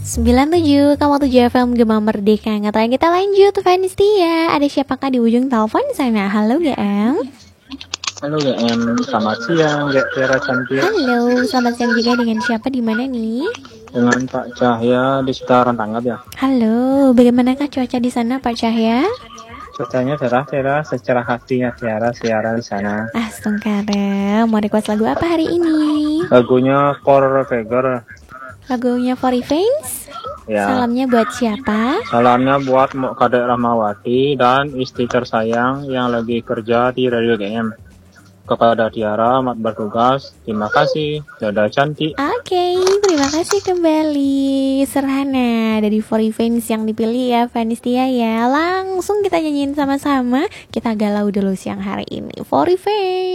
97,7 FM Gema Merdeka. Ngatain kita lanjut Vanistia. Ada siapakah di ujung telepon sana? Halo GM. Halo GM, selamat siang Gek Tiara Cantik. Halo, selamat siang juga. Dengan siapa di mana nih? Dengan Pak Cahya di sekitaran Tanggap ya. Halo, bagaimanakah cuaca di sana Pak Cahya? Cuacanya cerah-cerah, secara hatinya Tiara siaran di sana. Astagfirullah, mau request lagu apa hari ini? Lagunya For Figure. Lagunya For Revenge? Ya. Salamnya buat siapa? Salamnya buat Kadek Rahmawati dan istri tersayang yang lagi kerja di Radio GM. Kepada Tiara, amat bertugas. Terima kasih. Dadah cantik. Oke, terima kasih kembali Serhana dari For Revenge yang dipilih ya Vanistia ya. Langsung kita nyanyiin sama-sama. Kita galau dulu siang hari ini For Revenge.